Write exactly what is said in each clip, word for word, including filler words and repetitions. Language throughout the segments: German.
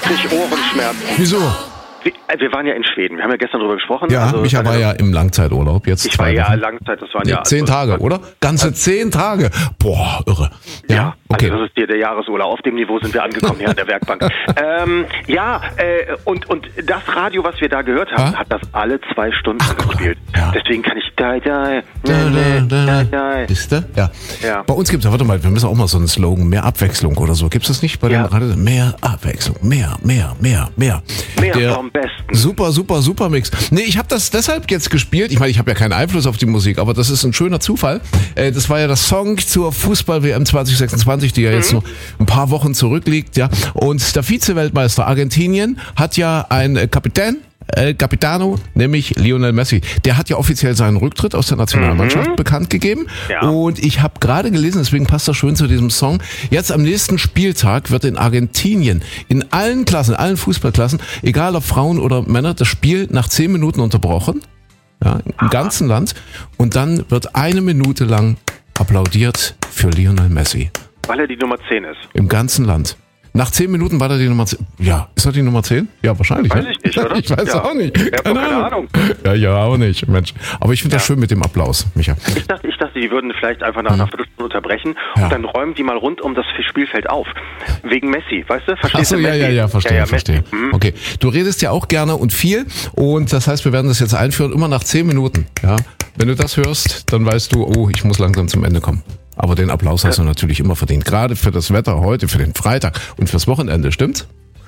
kriege ich Ohrenschmerzen. Wieso? Wir, wir waren ja in Schweden, wir haben ja gestern darüber gesprochen. Ja, also, Micha war ja im Langzeiturlaub jetzt. Ich war ja Langzeit, das waren nee, ja... Zehn also, Tage, oder? Ganze also, zehn Tage. Boah, irre. Ja, ja okay. Also das ist hier der Jahresurlaub. Auf dem Niveau sind wir angekommen hier an der Werkbank. ähm, ja, äh, und, und das Radio, was wir da gehört haben, ha? hat das alle zwei Stunden Ach, gespielt. Ja. Deswegen kann ich... Da, da, da, da, da. Ist da? Ja. ja. Bei uns gibt es, warte mal, wir müssen auch mal so einen Slogan, mehr Abwechslung oder so. Gibt es das nicht bei ja. den Radio? Mehr Abwechslung, mehr, mehr, mehr, mehr. Mehr der vom Besten. Super, super, super Mix. Nee, ich habe das deshalb jetzt gespielt. Ich meine, ich habe ja keinen Einfluss auf die Musik, aber das ist ein schöner Zufall. Äh, das war ja das Song zur Fußball-W M zwanzig sechsundzwanzig, die ja jetzt mhm. noch ein paar Wochen zurückliegt. Ja. Und der Vize-Weltmeister Argentinien hat ja einen Kapitän, El Capitano, nämlich Lionel Messi. Der hat ja offiziell seinen Rücktritt aus der Nationalmannschaft mhm. bekannt gegeben. Ja. Und ich habe gerade gelesen, deswegen passt das schön zu diesem Song, jetzt am nächsten Spieltag wird in Argentinien in allen Klassen, in allen Fußballklassen, egal ob Frauen oder Männer, das Spiel nach zehn Minuten unterbrochen. Ja, im Aha. ganzen Land. Und dann wird eine Minute lang applaudiert für Lionel Messi. Weil er die Nummer zehn ist. Im ganzen Land. Nach zehn Minuten war er die Nummer zehn. Ja, ist er die Nummer zehn? Ja, wahrscheinlich. Weiß ne? ich nicht, oder? Ich weiß ja. auch nicht. Ja, keine, keine Ahnung. Ahnung. Ja, ja, auch nicht, Mensch. Aber ich finde ja. das schön mit dem Applaus, Micha. Ich dachte, ich dachte, die würden vielleicht einfach nach einer mhm. Viertelstunde unterbrechen ja. und dann räumen die mal rund um das Spielfeld auf. Wegen Messi, weißt du? Verstehst Ach so, du? ja, Messi? ja, ja, verstehe, ja, ja, verstehe. Mhm. Okay, du redest ja auch gerne und viel und das heißt, wir werden das jetzt einführen, immer nach zehn Minuten. Ja, wenn du das hörst, dann weißt du, oh, ich muss langsam zum Ende kommen. Aber den Applaus hast du natürlich immer verdient. Gerade für das Wetter heute, für den Freitag und fürs Wochenende, stimmt's?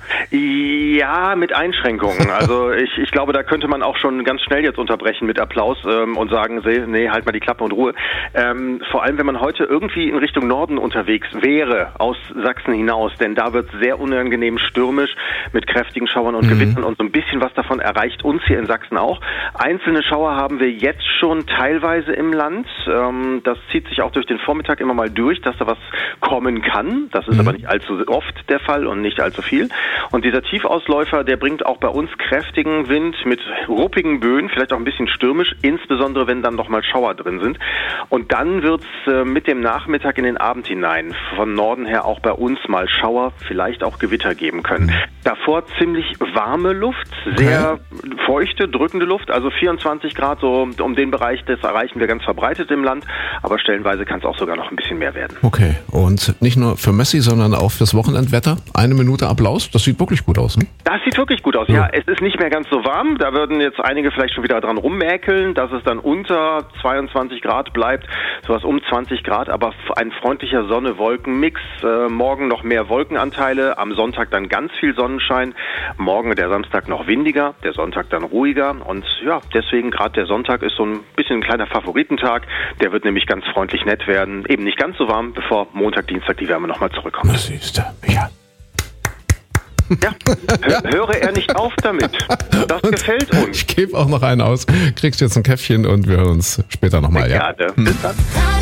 Ja, mit Einschränkungen. Also ich, ich glaube, da könnte man auch schon ganz schnell jetzt unterbrechen mit Applaus ähm, und sagen, nee, halt mal die Klappe und Ruhe. Ähm, vor allem, wenn man heute irgendwie in Richtung Norden unterwegs wäre, aus Sachsen hinaus, denn da wird sehr unangenehm stürmisch mit kräftigen Schauern und mhm. Gewittern und so ein bisschen was davon erreicht uns hier in Sachsen auch. Einzelne Schauer haben wir jetzt schon teilweise im Land. Ähm, das zieht sich auch durch den Vormittag immer mal durch, dass da was kommen kann. Das ist mhm. aber nicht allzu oft der Fall und nicht allzu viel. Und dieser Tiefausläufer, der bringt auch bei uns kräftigen Wind mit ruppigen Böen, vielleicht auch ein bisschen stürmisch, insbesondere wenn dann noch mal Schauer drin sind. Und dann wird's äh, mit dem Nachmittag in den Abend hinein von Norden her auch bei uns mal Schauer, vielleicht auch Gewitter geben können. Davor ziemlich warme Luft, sehr okay. feuchte, drückende Luft, also vierundzwanzig Grad, so um den Bereich, das erreichen wir ganz verbreitet im Land, aber stellenweise kann es auch sogar noch ein bisschen mehr werden. Okay, und nicht nur für Messi, sondern auch fürs Wochenendwetter. Eine Minute Applaus, das sieht wirklich gut aus, ne? Das sieht wirklich gut aus, ja. ja. Es ist nicht mehr ganz so warm, da würden jetzt einige vielleicht schon wieder dran rummäkeln, dass es dann unter zweiundzwanzig Grad bleibt, sowas um zwanzig Grad, aber ein freundlicher Sonne-Wolken-Mix. Äh, morgen noch mehr Wolkenanteile, am Sonntag dann ganz viel Sonnenschein, morgen der Samstag noch windiger, der Sonntag dann ruhiger und ja, deswegen gerade der Sonntag ist so ein bisschen ein kleiner Favoritentag, der wird nämlich ganz freundlich nett werden, eben nicht ganz so warm, bevor Montag, Dienstag die Wärme nochmal zurückkommt. Das siehst du, ja. Ja, hör, höre er nicht auf damit. Das und gefällt uns. Ich gebe auch noch einen aus. Kriegst jetzt ein Käffchen und wir hören uns später nochmal. Ja? Gerne. Bis dann.